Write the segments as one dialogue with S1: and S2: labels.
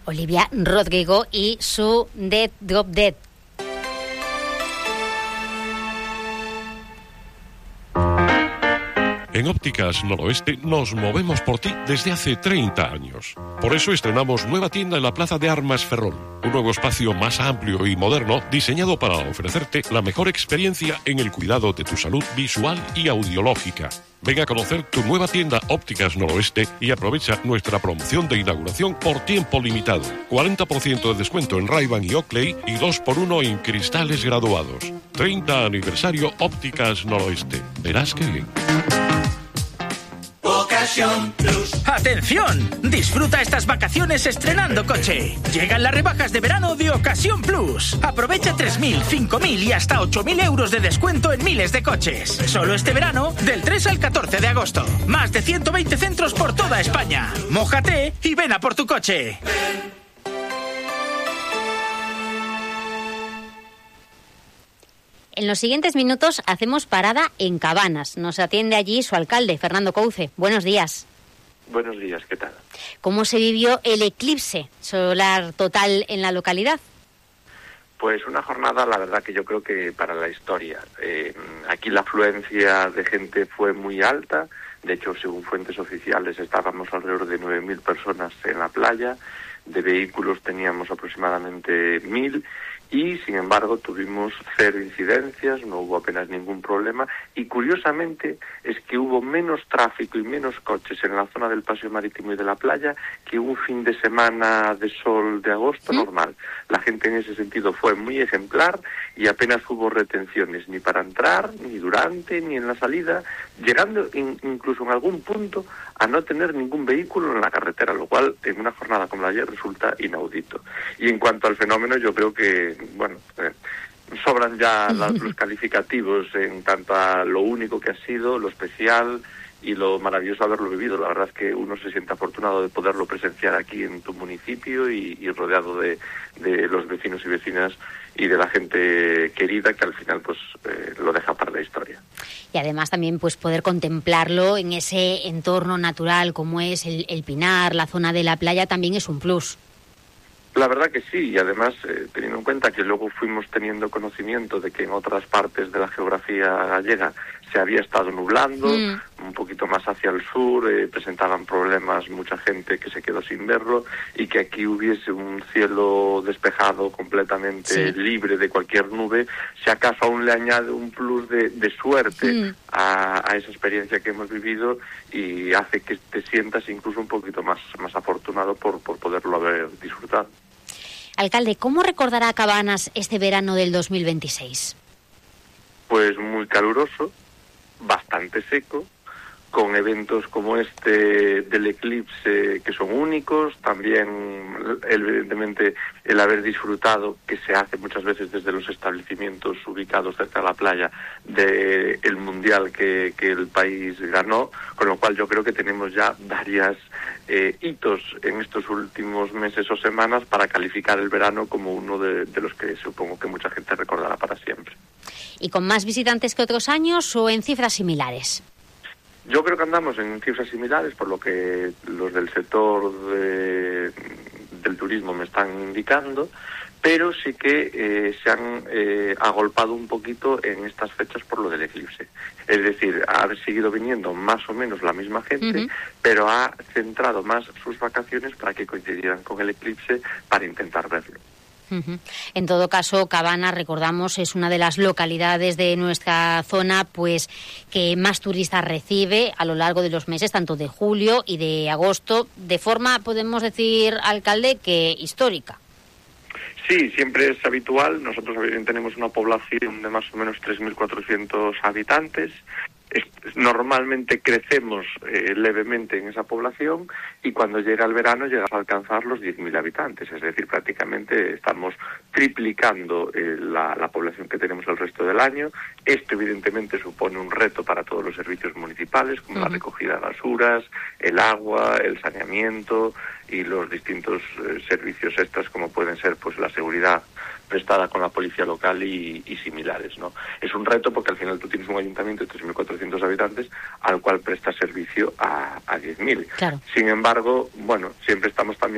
S1: Olivia Rodrigo y su Dead Drop Dead.
S2: En Ópticas Noroeste nos movemos por ti desde hace 30 años. Por eso estrenamos nueva tienda en la Plaza de Armas Ferrol. Un nuevo espacio más amplio y moderno diseñado para ofrecerte la mejor experiencia en el cuidado de tu salud visual y audiológica. Ven a conocer tu nueva tienda Ópticas Noroeste y aprovecha nuestra promoción de inauguración por tiempo limitado. 40% de descuento en Ray-Ban y Oakley y 2x1 en cristales graduados. 30 aniversario Ópticas Noroeste. Verás qué bien.
S3: ¡Atención! Disfruta estas vacaciones estrenando coche. Llegan las rebajas de verano de Ocasión Plus. Aprovecha 3.000, 5.000 y hasta 8.000 euros de descuento en miles de coches. Solo este verano, del 3 al 14 de agosto. Más de 120 centros por toda España. Mójate y ven a por tu coche.
S1: En los siguientes minutos hacemos parada en Cabanas. Nos atiende allí su alcalde, Fernando Couce. Buenos días.
S4: Buenos días, ¿qué tal?
S1: ¿Cómo se vivió el eclipse solar total en la localidad?
S4: Pues una jornada, la verdad que yo creo que para la historia. Aquí la afluencia de gente fue muy alta. De hecho, según fuentes oficiales, estábamos alrededor de 9.000 personas en la playa. De vehículos teníamos aproximadamente 1.000. Y, sin embargo, tuvimos 0 incidencias, no hubo apenas ningún problema. Y, curiosamente, es que hubo menos tráfico y menos coches en la zona del paseo marítimo y de la playa que un fin de semana de sol de agosto normal. La gente en ese sentido fue muy ejemplar y apenas hubo retenciones, ni para entrar, ni durante, ni en la salida, llegando incluso en algún punto a no tener ningún vehículo en la carretera, lo cual en una jornada como la de ayer resulta inaudito. Y en cuanto al fenómeno, yo creo que sobran ya los calificativos en tanto a lo único que ha sido, lo especial y lo maravilloso haberlo vivido. La verdad es que uno se siente afortunado de poderlo presenciar aquí en tu municipio y rodeado de los vecinos y vecinas y de la gente querida que al final pues lo deja para la historia.
S1: Y además también pues poder contemplarlo en ese entorno natural como es el Pinar, la zona de la playa, también es un plus.
S4: La verdad que sí, y además teniendo en cuenta que luego fuimos teniendo conocimiento de que en otras partes de la geografía gallega se había estado nublando, un poquito más hacia el sur, presentaban problemas mucha gente que se quedó sin verlo, y que aquí hubiese un cielo despejado completamente libre de cualquier nube, si acaso aún le añade un plus de suerte a esa experiencia que hemos vivido y hace que te sientas incluso un poquito más afortunado por poderlo haber disfrutado.
S1: Alcalde, ¿cómo recordará Cabanas este verano del 2026?
S4: Pues muy caluroso, bastante seco, con eventos como este del eclipse que son únicos, también evidentemente el haber disfrutado, que se hace muchas veces desde los establecimientos ubicados cerca de la playa, del mundial que el país ganó, con lo cual yo creo que tenemos ya varias hitos en estos últimos meses o semanas para calificar el verano como uno de los que supongo que mucha gente recordará para siempre.
S1: ¿Y con más visitantes que otros años o en cifras similares?
S4: Yo creo que andamos en cifras similares, por lo que los del sector del turismo me están indicando, pero sí que se han agolpado un poquito en estas fechas por lo del eclipse. Es decir, ha seguido viniendo más o menos la misma gente, pero ha centrado más sus vacaciones para que coincidieran con el eclipse para intentar verlo.
S1: En todo caso, Cabanas, recordamos, es una de las localidades de nuestra zona pues que más turistas recibe a lo largo de los meses, tanto de julio y de agosto, de forma, podemos decir, alcalde, que histórica.
S4: Sí, siempre es habitual. Nosotros tenemos una población de más o menos 3.400 habitantes. Normalmente crecemos levemente en esa población y cuando llega el verano llegamos a alcanzar los 10.000 habitantes, es decir, prácticamente estamos triplicando la población que tenemos el resto del año. Esto evidentemente supone un reto para todos los servicios municipales, como la recogida de basuras, el agua, el saneamiento y los distintos servicios extras como pueden ser pues la seguridad prestada con la policía local y similares, ¿no? Es un reto porque al final tú tienes un ayuntamiento de 3.400 habitantes al cual presta servicio a 10.000.
S1: Claro.
S4: Sin embargo, bueno, siempre estamos también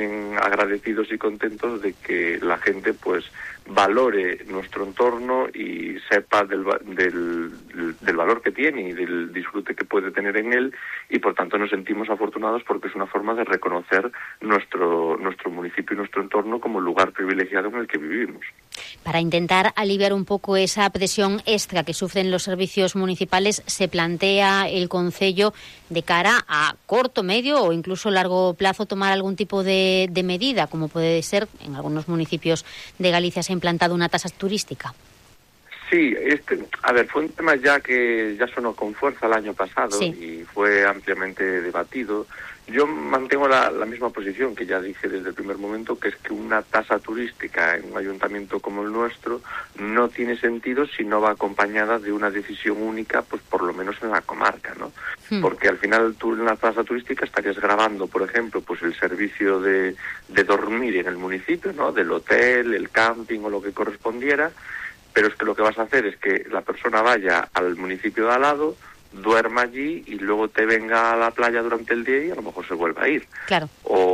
S4: agradecidos y contentos de que la gente pues valore nuestro entorno y sepa del valor que tiene y del disfrute que puede tener en él, y por tanto nos sentimos afortunados porque es una forma de reconocer nuestro municipio y nuestro entorno como lugar privilegiado en el que vivimos.
S1: Para intentar aliviar un poco esa presión extra que sufren los servicios municipales, se plantea el Concello de cara a corto, medio o incluso largo plazo tomar algún tipo de medida, como puede ser en algunos municipios de Galicia se ha implantado una tasa turística.
S4: Sí, fue un tema que ya sonó con fuerza el año pasado, sí, y fue ampliamente debatido. Yo mantengo la misma posición que ya dije desde el primer momento, que es que una tasa turística en un ayuntamiento como el nuestro no tiene sentido si no va acompañada de una decisión única, pues por lo menos en la comarca, ¿no? Porque al final tú en la tasa turística estarías grabando, por ejemplo, pues el servicio de dormir en el municipio, ¿no? Del hotel, el camping o lo que correspondiera, pero es que lo que vas a hacer es que la persona vaya al municipio de al lado, duerma allí y luego te venga a la playa durante el día y a lo mejor se vuelva a ir.
S1: Claro.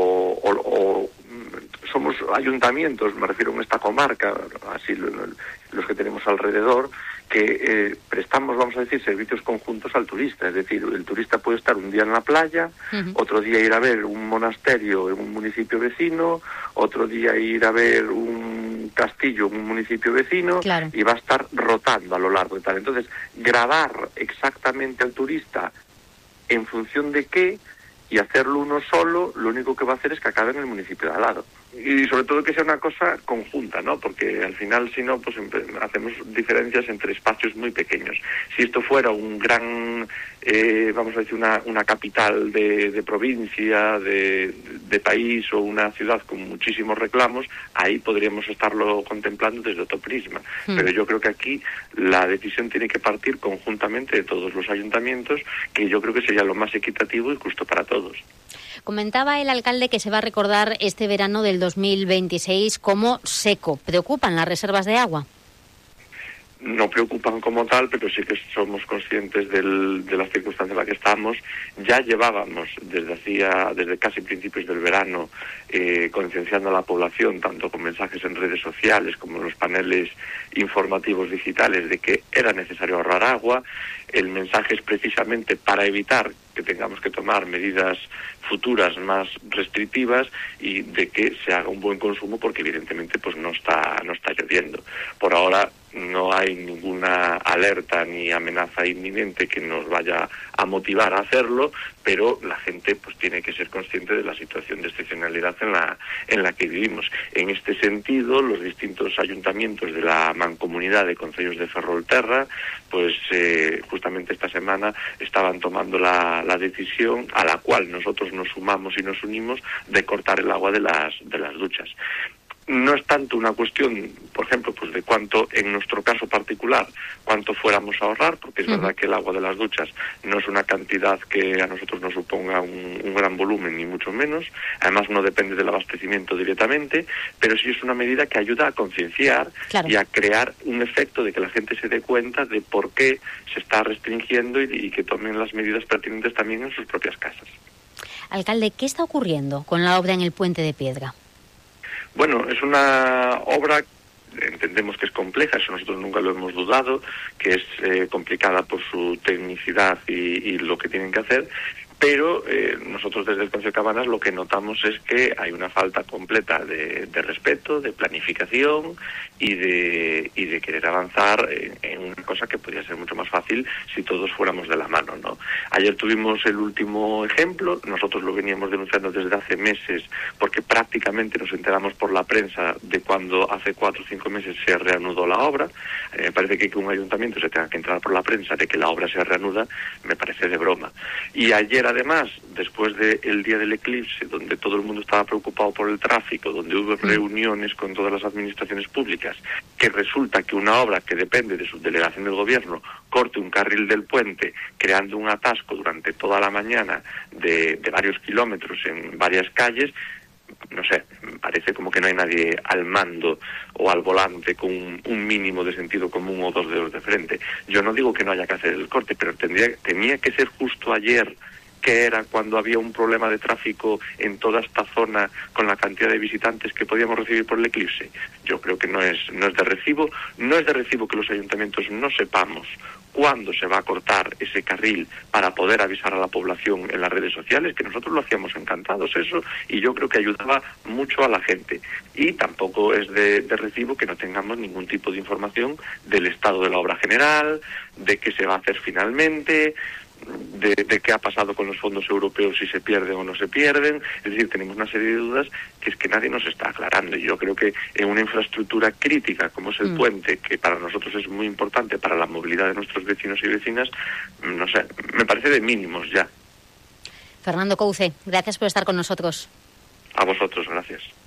S4: O somos ayuntamientos, me refiero en esta comarca, así los que tenemos alrededor, que prestamos, vamos a decir, servicios conjuntos al turista. Es decir, el turista puede estar un día en la playa, otro día ir a ver un monasterio en un municipio vecino, otro día ir a ver un castillo en un municipio vecino, claro, y va a estar rotando a lo largo de tal. Entonces, grabar exactamente al turista en función de qué y hacerlo uno solo, lo único que va a hacer es que acabe en el municipio de al lado. Y sobre todo que sea una cosa conjunta, ¿no? Porque al final, si no, pues hacemos diferencias entre espacios muy pequeños. Si esto fuera un gran, vamos a decir, una capital de provincia, de país o una ciudad con muchísimos reclamos, ahí podríamos estarlo contemplando desde otro prisma. Pero yo creo que aquí la decisión tiene que partir conjuntamente de todos los ayuntamientos, que yo creo que sería lo más equitativo y justo para todos.
S1: Comentaba el alcalde que se va a recordar este verano del 2026 como seco. ¿Preocupan las reservas de agua?
S4: No preocupan como tal, pero sí que somos conscientes de las circunstancias en las que estamos. Ya llevábamos desde casi principios del verano concienciando a la población, tanto con mensajes en redes sociales como en los paneles informativos digitales, de que era necesario ahorrar agua. El mensaje es precisamente para evitar que tengamos que tomar medidas futuras más restrictivas y de que se haga un buen consumo, porque evidentemente pues no está lloviendo. Por ahora no hay ninguna alerta ni amenaza inminente que nos vaya a motivar a hacerlo, pero la gente pues tiene que ser consciente de la situación de excepcionalidad en la que vivimos. En este sentido, los distintos ayuntamientos de la mancomunidad de concellos de Ferrolterra, pues justamente esta semana estaban tomando la decisión, a la cual nosotros nos sumamos y nos unimos, de cortar el agua de las duchas. No es tanto una cuestión, por ejemplo, pues de cuánto, en nuestro caso particular, cuánto fuéramos a ahorrar, porque es verdad que el agua de las duchas no es una cantidad que a nosotros nos suponga un gran volumen, ni mucho menos. Además, no depende del abastecimiento directamente, pero sí es una medida que ayuda a concienciar, claro, y a crear un efecto de que la gente se dé cuenta de por qué se está restringiendo y que tomen las medidas pertinentes también en sus propias casas.
S1: Alcalde, ¿qué está ocurriendo con la obra en el Puente de Piedra?
S4: Bueno, es una obra, entendemos que es compleja, eso nosotros nunca lo hemos dudado, que es complicada por su tecnicidad y lo que tienen que hacer, pero nosotros desde el Concello de Cabanas lo que notamos es que hay una falta completa de respeto, de planificación y de querer avanzar en una cosa que podría ser mucho más fácil si todos fuéramos de la mano, ¿no? Ayer tuvimos el último ejemplo, nosotros lo veníamos denunciando desde hace meses, porque prácticamente nos enteramos por la prensa de cuando hace 4 o 5 meses se reanudó la obra. Me parece que un ayuntamiento se tenga que enterar por la prensa de que la obra se reanuda, me parece de broma. Y ayer, además, después del día del eclipse, donde todo el mundo estaba preocupado por el tráfico, donde hubo reuniones con todas las administraciones públicas, que resulta que una obra que depende de su delegación del gobierno corte un carril del puente, creando un atasco durante toda la mañana de varios kilómetros en varias calles, no sé, parece como que no hay nadie al mando o al volante con un mínimo de sentido común o 2 dedos de frente. Yo no digo que no haya que hacer el corte, pero tenía que ser justo ayer, que era cuando había un problema de tráfico en toda esta zona con la cantidad de visitantes que podíamos recibir por el eclipse? Yo creo que no es de recibo. No es de recibo que los ayuntamientos no sepamos cuándo se va a cortar ese carril para poder avisar a la población en las redes sociales, que nosotros lo hacíamos encantados eso, y yo creo que ayudaba mucho a la gente. Y tampoco es de recibo que no tengamos ningún tipo de información del estado de la obra general, de qué se va a hacer finalmente, de qué ha pasado con los fondos europeos, si se pierden o no se pierden. Es decir, tenemos una serie de dudas que es que nadie nos está aclarando. Y yo creo que en una infraestructura crítica como es el puente, que para nosotros es muy importante para la movilidad de nuestros vecinos y vecinas, no sé, me parece de mínimos ya.
S1: Fernando Couce, gracias por estar con nosotros.
S4: A vosotros, gracias.